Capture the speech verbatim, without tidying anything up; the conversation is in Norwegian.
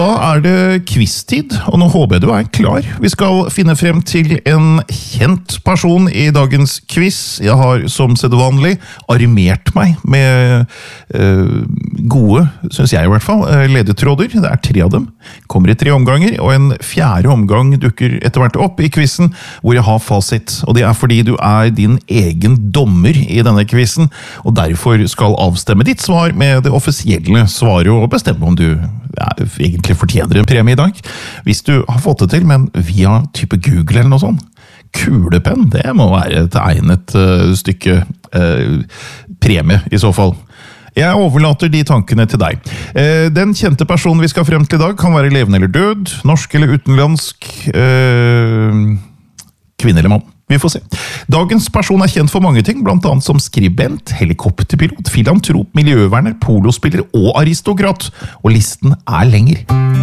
Da er det quiz-tid, og nå håper jeg du er klar. Vi skal finne frem til en kjent person i dagens quiz. Jeg har som sedvanlig armert meg med uh, gode, synes jeg i hvert fall, uh, ledetråder. Det er tre av dem. Kommer i tre omganger, og en fjerde omgang dukker etter hvert opp i quizen, hvor jeg har fasit. Og det er fordi du er din egen dommer i denne quizen, og derfor skal avstemme ditt svar med det offisielle svaret, og bestemme om du ja, egentlig fortjener en premie i dag. Hvis du har fått det til, men via type Google eller noe sånt. Kulepenn, det må være et egnet uh, stykke uh, premie i så fall. Jeg overlater de tankene til deg. Uh, den kjente personen vi skal frem til i dag kan være levende eller død, norsk eller utenlandsk, uh, kvinne eller mann. Vi får se. Dagens person er kjent for mange ting, blant annet som skribent, helikopterpilot, filantrop, miljøverner, polospiller og aristokrat. Og listen er lenger.